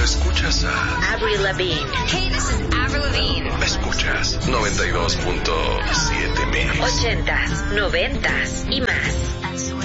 escuchas a Avril Lavigne. Hey, this is Avril Lavigne. Escuchas 92.7 MX. 80s, 90s y más.